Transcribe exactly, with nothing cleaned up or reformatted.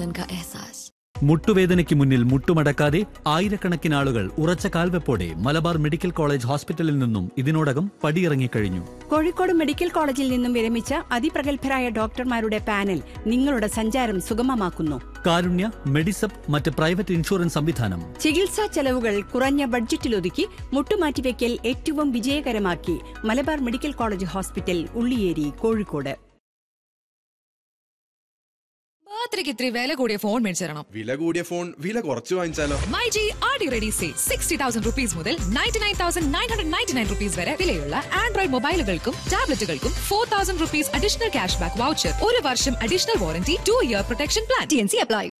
जीवन का एहसास। മുട്ടുവേദനയ്ക്ക് മുന്നിൽ മുട്ടുമടക്കാതെ ആയിരക്കണക്കിന് ആളുകൾ ഉറച്ച കാൽവെപ്പോടെ മലബാർ മെഡിക്കൽ കോളേജ് ഹോസ്പിറ്റലിൽ നിന്നും ഇതിനോടകം പടിയിറങ്ങിക്കഴിഞ്ഞു. കോഴിക്കോട് മെഡിക്കൽ കോളേജിൽ നിന്നും വിരമിച്ച അതിപ്രഗത്ഭരായ ഡോക്ടർമാരുടെ പാനൽ നിങ്ങളുടെ സഞ്ചാരം സുഗമമാക്കുന്നു. കാരുണ്യ, മെഡിസപ്പ് മറ്റ് പ്രൈവറ്റ് ഇൻഷുറൻസ് സംവിധാനം. ചികിത്സാ ചെലവുകൾ കുറഞ്ഞ ബഡ്ജറ്റിലൊതുക്കി മുട്ടുമാറ്റിവെക്കൽ ഏറ്റവും വിജയകരമാക്കി Malabar medical college hospital, Ulliyeri, Kozhikode. ബർത്ത്ഡേക്ക് ഇത്തിരി വില കൂടിയ ഫോൺ മേടിച്ചു തരണം. വില കൂടിയ ഫോൺ വില കുറച്ച് വാങ്ങിച്ചാലോ? മൈജി ആടി ready say sixty thousand rupees മുതൽ ninety nine thousand nine hundred ninety nine rupees വരെ വിലയുള്ള Android മൊബൈലുകൾക്കും ടാബ്ലറ്റുകൾക്കും four thousand rupees additional cash back voucher, ഒരു വർഷം additional warranty, two year protection plan. T N C apply.